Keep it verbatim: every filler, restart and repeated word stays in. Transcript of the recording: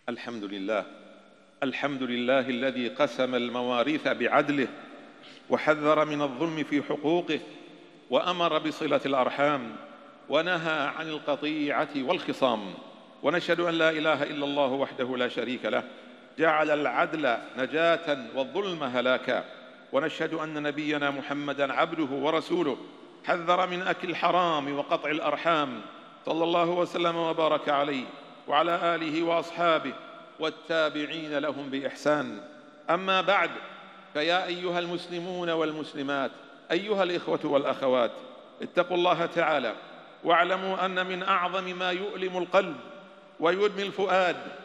الحمد لله الحمد لله الذي قسم المواريث بعدله، وحذر من الظلم في حقوقه، وأمر بصلة الأرحام، ونهى عن القطيعة والخصام. ونشهد أن لا إله إلا الله وحده لا شريك له، جعل العدل نجاة والظلم هلاكا. ونشهد أن نبينا محمدًا عبده ورسوله، حذر من أكل الحرام وقطع الأرحام، صلى الله وسلم وبارك عليه وعلى آله وأصحابه والتابعين لهم بإحسان. أما بعد، فيا أيها المسلمون والمسلمات، أيها الإخوة والأخوات، اتقوا الله تعالى، واعلموا أن من أعظم ما يؤلم القلب ويدمي الفؤاد